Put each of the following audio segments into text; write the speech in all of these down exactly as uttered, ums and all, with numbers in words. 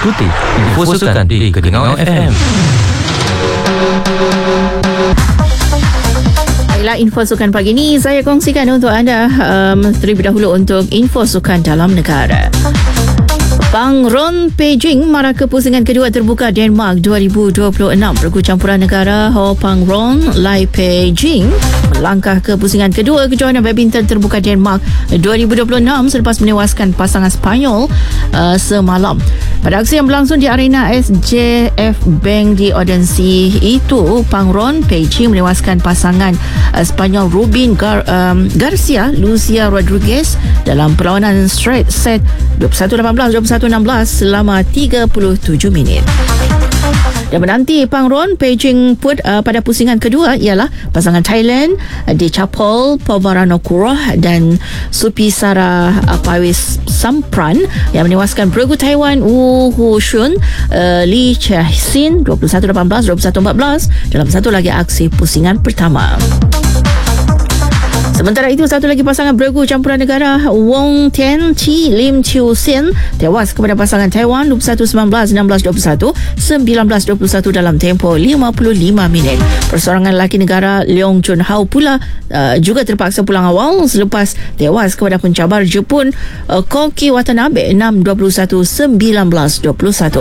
Ikuti Info Sukan di Keningau F M. Baiklah, info sukan pagi ini saya kongsikan untuk anda um, terlebih dahulu untuk info sukan dalam negara. Pang Ron Beijing marah kepusingan kedua terbuka Denmark dua ribu dua puluh enam. Pergu campuran negara Ho Pang Ron Lai Beijing melangkah ke pusingan kedua kejohanan badminton terbuka Denmark dua ribu dua puluh enam selepas menewaskan pasangan Spanyol uh, semalam. Pada aksi yang berlangsung di arena S J F Bank di Odense itu, Pang Ron Beijing menewaskan pasangan uh, Spanyol Rubin Gar, um, Garcia Lucia Rodriguez dalam perlawanan straight set dua puluh satu lapan belas, dua puluh satu enam belas selama tiga puluh tujuh minit. Dan menanti Pang Ron Beijing put uh, pada pusingan kedua ialah pasangan Thailand uh, Dechapol Povaranokuro dan Supisara uh, Pawis Sampran yang menewaskan peregu Taiwan Wu Hushun uh, Lee Chia-sin dua puluh satu lapan belas, dua puluh satu empat belas dalam satu lagi aksi pusingan pertama. Sementara itu, satu lagi pasangan bergu campuran negara Wong Tian Chi Lim Chiu Sin tewas kepada pasangan Taiwan dua puluh satu sembilan belas, enam belas dua puluh satu, sembilan belas dua puluh satu dalam tempoh lima puluh lima minit. Persorangan lelaki negara Leong Chun Hao pula uh, juga terpaksa pulang awal selepas tewas kepada pencabar Jepun uh, Koki Watanabe enam dua puluh satu, sembilan belas dua puluh satu.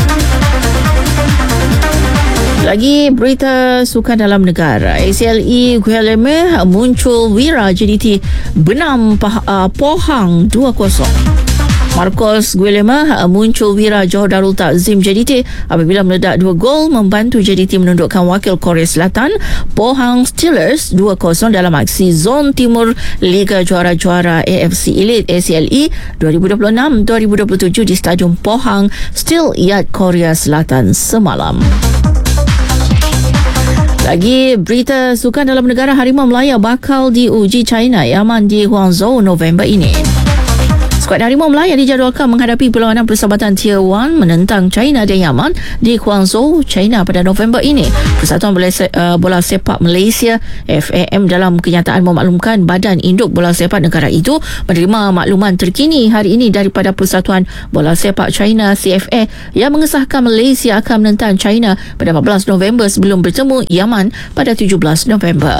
Lagi berita sukan dalam negara. A C L E Guillemets muncul wira J D T Benam uh, Pohang dua kosong. Marcos Guillemets muncul wira Johor Darul Takzim J D T apabila meledak dua gol membantu J D T menundukkan wakil Korea Selatan Pohang Steelers dua kosong dalam aksi Zon Timur Liga Juara-Juara A F C Elite A C L E dua ribu dua puluh enam dua ribu dua puluh tujuh di Stadium Pohang Steel Yard Korea Selatan semalam. Lagi berita sukan dalam negara. Harimau Melaya bakal diuji China Yaman di Guangzhou November ini. Skuad Harimau Melaya dijadualkan menghadapi perlawanan persahabatan Tier satu menentang China dan Yaman di Guangzhou, China pada November ini. Persatuan Bola, uh, Bola Sepak Malaysia F A M dalam kenyataan memaklumkan Badan Induk Bola Sepak negara itu menerima makluman terkini hari ini daripada Persatuan Bola Sepak China C F A yang mengesahkan Malaysia akan menentang China pada empat belas November sebelum bertemu Yaman pada tujuh belas November.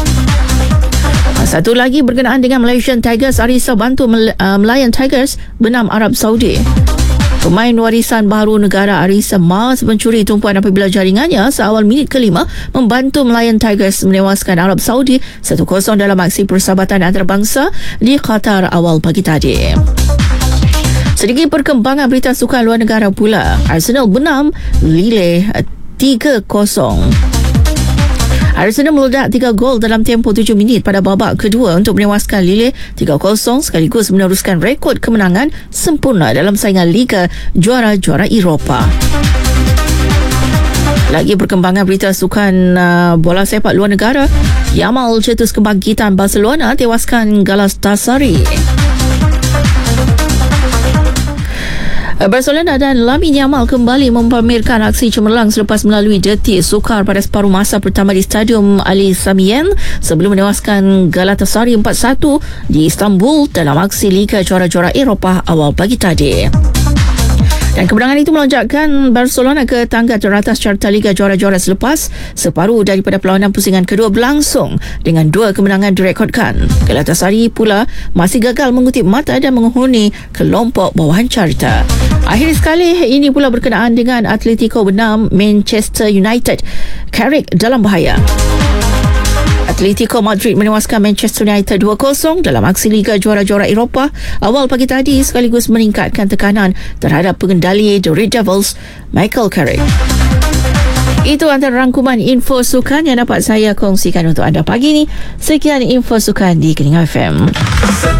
Satu lagi berkenaan dengan Malaysian Tigers. Arisa bantu Mel- uh, Melayan Tigers benam Arab Saudi. Pemain warisan baru negara Arisa Mars mencuri tumpuan apabila jaringannya seawal minit kelima membantu Melayan Tigers menewaskan Arab Saudi satu kosong dalam aksi persahabatan antarabangsa di Qatar awal pagi tadi. Sedikit perkembangan berita sukan luar negara pula. Arsenal benam Lille tiga kosong. Arsenal meledak tiga gol dalam tempoh tujuh minit pada babak kedua untuk menewaskan Lille tiga kosong sekaligus meneruskan rekod kemenangan sempurna dalam saingan Liga Juara-Juara Eropah. Lagi perkembangan berita sukan uh, bola sepak luar negara. Yamal cetus kebangkitan Barcelona tewaskan Galatasaray. Barcelona dan Lamine Yamal kembali mempamerkan aksi cemerlang selepas melalui detik sukar pada separuh masa pertama di Stadium Ali Sami Yen sebelum menewaskan Galatasaray empat satu di Istanbul dalam aksi Liga Juara-Juara Eropah awal pagi tadi. Dan kemenangan itu melonjakkan Barcelona ke tangga teratas carta Liga Juara-Juara selepas separuh daripada perlawanan pusingan kedua berlangsung dengan dua kemenangan direkodkan. Galatasaray pula masih gagal mengutip mata dan menghuni kelompok bawahan carta. Akhir sekali ini pula berkenaan dengan Atletico benam Manchester United. Carrick dalam bahaya. Atletico Madrid menewaskan Manchester United dua kosong dalam aksi Liga Juara-Juara Eropah awal pagi tadi sekaligus meningkatkan tekanan terhadap pengendali The Red Devils, Michael Carrick. Itu antara rangkuman info sukan yang dapat saya kongsikan untuk anda pagi ini. Sekian info sukan di Keningau F M.